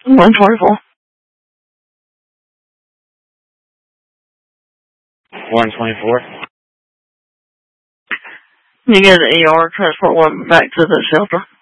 124. 124. You get an ER, transport one back to the shelter.